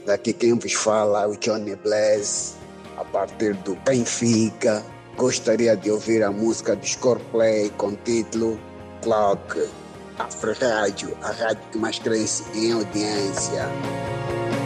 Daqui quem vos fala, o Johnny Blaze, a partir do Benfica. Gostaria de ouvir a música do Scoreplay com o título Clock. Afro Rádio, a rádio que mais cresce em audiência.